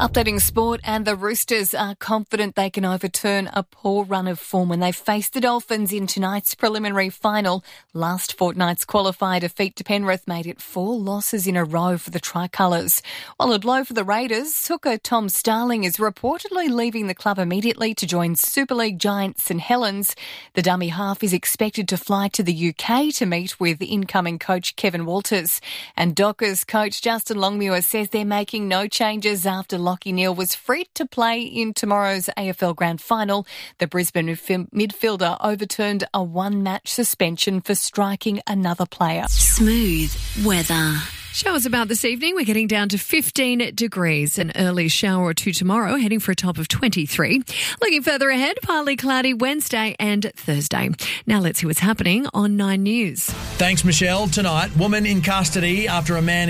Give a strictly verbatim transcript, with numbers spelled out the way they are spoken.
Updating sport, and the Roosters are confident they can overturn a poor run of form when they face the Dolphins in tonight's preliminary final. Last fortnight's qualifier defeat to Penrith made it four losses in a row for the Tricolours. While a blow for the Raiders, hooker Tom Starling is reportedly leaving the club immediately to join Super League giant St Helens. The dummy half is expected to fly to the U K to meet with incoming coach Kevin Walters. And Dockers coach Justin Longmuir says they're making no changes after Lachie Neale was free to play in tomorrow's A F L Grand Final. The Brisbane midfielder overturned a one-match suspension for striking another player. Smooth weather. Showers about this evening. We're getting down to fifteen degrees. An early shower or two tomorrow, heading for a top of twenty-three. Looking further ahead, partly cloudy Wednesday and Thursday. Now let's see what's happening on Nine News. Thanks, Michelle. Tonight, woman in custody after a man